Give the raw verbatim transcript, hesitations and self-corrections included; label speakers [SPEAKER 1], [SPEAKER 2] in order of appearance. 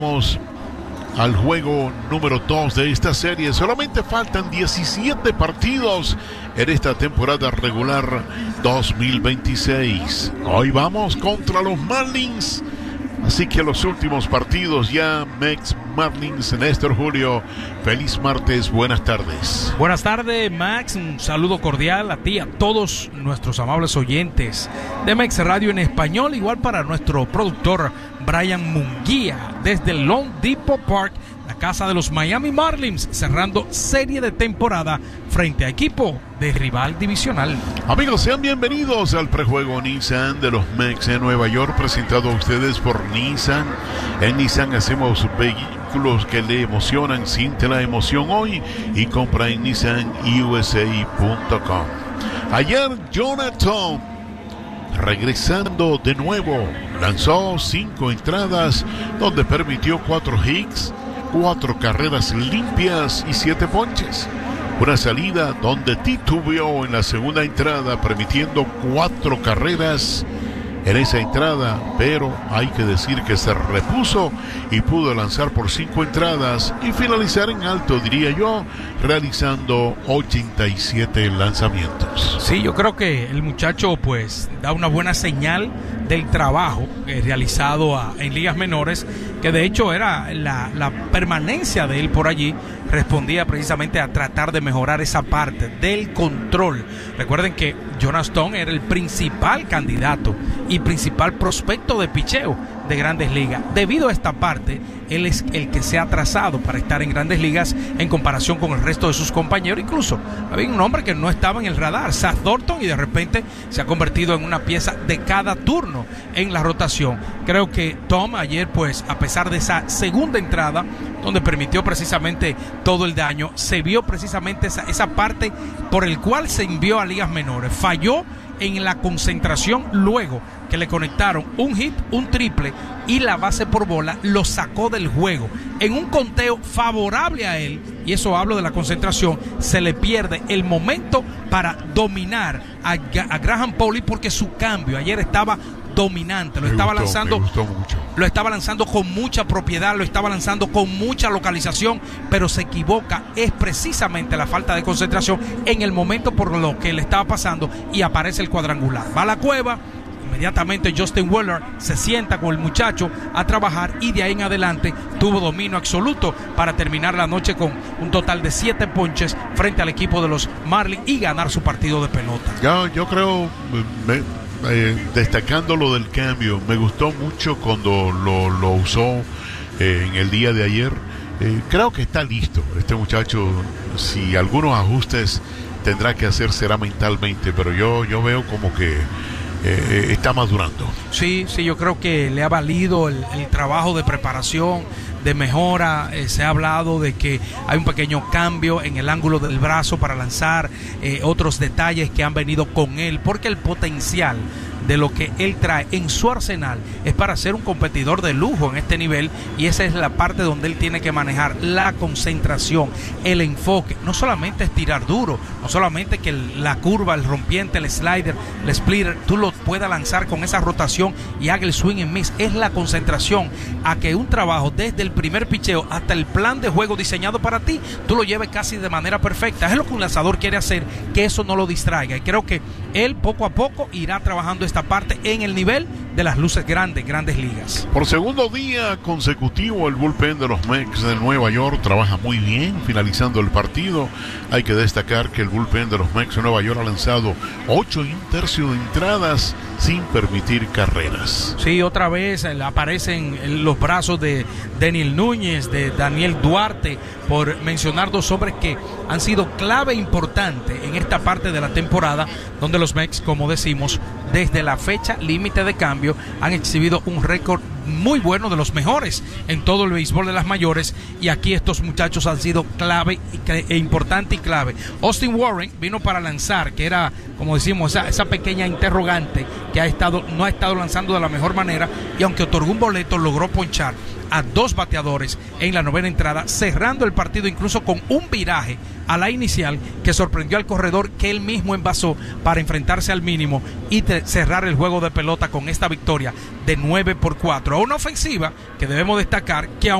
[SPEAKER 1] Vamos al juego número dos de esta serie. Solamente faltan diecisiete partidos en esta temporada regular dos mil veintiséis. Hoy vamos contra los Marlins. Así que los últimos partidos ya. Mex Marlins, Néstor Julio, feliz martes, buenas tardes.
[SPEAKER 2] Buenas tardes, Max, un saludo cordial a ti, a todos nuestros amables oyentes de Mex Radio en español, igual para nuestro productor Brian Munguía desde el Lone Depot Park, la casa de los Miami Marlins, cerrando serie de temporada frente a equipo de rival divisional.
[SPEAKER 1] Amigos, sean bienvenidos al prejuego Nissan de los Mex en Nueva York, presentado a ustedes por Nissan. En Nissan hacemos vehículos que le emocionan. Siente la emoción hoy y compra en nissan u s a punto com. Ayer Jonathan, regresando de nuevo, lanzó cinco entradas donde permitió cuatro hits, cuatro carreras limpias y siete ponches. Una salida donde titubeó en la segunda entrada, permitiendo cuatro carreras en esa entrada, pero hay que decir que se repuso y pudo lanzar por cinco entradas y finalizar en alto, diría yo, realizando ochenta y siete lanzamientos.
[SPEAKER 2] Sí, yo creo que el muchacho pues da una buena señal del trabajo eh, realizado a, en ligas menores, que de hecho era la, la permanencia de él por allí respondía precisamente a tratar de mejorar esa parte del control. Recuerden que Jonathan era el principal candidato y principal prospecto de picheo de Grandes Ligas. Debido a esta parte, él es el que se ha trazado para estar en Grandes Ligas en comparación con el resto de sus compañeros. Incluso había un hombre que no estaba en el radar, Zach Thornton, y de repente se ha convertido en una pieza de cada turno en la rotación. Creo que Tom ayer, pues, a pesar de esa segunda entrada, donde permitió precisamente todo el daño, se vio precisamente esa, esa parte por el cual se envió a ligas menores. Falló en la concentración luego que le conectaron un hit, un triple y la base por bola, lo sacó del juego. En un conteo favorable a él, y eso hablo de la concentración, se le pierde el momento para dominar a, a Graham Pauley, porque su cambio ayer estaba dominante, lo
[SPEAKER 1] me
[SPEAKER 2] estaba
[SPEAKER 1] gustó,
[SPEAKER 2] lanzando
[SPEAKER 1] me gustó mucho.
[SPEAKER 2] Lo estaba lanzando con mucha propiedad, lo estaba lanzando con mucha localización, pero se equivoca. Es precisamente la falta de concentración en el momento por lo que le estaba pasando y aparece el cuadrangular. Va a la cueva, inmediatamente Justin Weller se sienta con el muchacho a trabajar y de ahí en adelante tuvo dominio absoluto para terminar la noche con un total de siete ponches frente al equipo de los Marlins y ganar su partido de pelota.
[SPEAKER 1] Ya, yo creo, me, eh, destacando lo del cambio, me gustó mucho cuando lo, lo usó eh, en el día de ayer. Eh, creo que está listo este muchacho. Si algunos ajustes tendrá que hacer será mentalmente, pero yo, yo veo como que Eh, está madurando.
[SPEAKER 2] Sí, sí, yo creo que le ha valido el, el trabajo de preparación, de mejora. Eh, se ha hablado de que hay un pequeño cambio en el ángulo del brazo para lanzar, eh, otros detalles que han venido con él, porque el potencial de lo que él trae en su arsenal es para ser un competidor de lujo en este nivel, y esa es la parte donde él tiene que manejar la concentración, el enfoque. No solamente es tirar duro, no solamente que el, la curva, el rompiente, el slider, el splitter, tú lo puedas lanzar con esa rotación y haga el swing and miss. Es la concentración a que un trabajo desde el primer picheo hasta el plan de juego diseñado para ti, tú lo lleves casi de manera perfecta. Es lo que un lanzador quiere hacer, que eso no lo distraiga, y creo que él poco a poco irá trabajando esta parte en el nivel de las luces grandes, Grandes Ligas.
[SPEAKER 1] Por segundo día consecutivo, el bullpen de los Mets de Nueva York trabaja muy bien, finalizando el partido. Hay que destacar que el bullpen de los Mets de Nueva York ha lanzado ocho y un tercio de entradas sin permitir carreras.
[SPEAKER 2] Sí, otra vez aparecen en los brazos de Daniel Núñez, de Daniel Duarte, por mencionar dos hombres que han sido clave importante en esta parte de la temporada, donde los Mets, como decimos, desde la fecha límite de cambio han exhibido un récord muy bueno, de los mejores en todo el béisbol de las mayores, y aquí estos muchachos han sido clave e importante y clave. Austin Warren vino para lanzar, que era, como decimos, esa, esa pequeña interrogante que ha estado, no ha estado lanzando de la mejor manera, y aunque otorgó un boleto, logró ponchar a dos bateadores en la novena entrada, cerrando el partido incluso con un viraje a la inicial que sorprendió al corredor que él mismo envasó para enfrentarse al mínimo y cerrar el juego de pelota con esta victoria de nueve por cuatro. A una ofensiva que debemos destacar que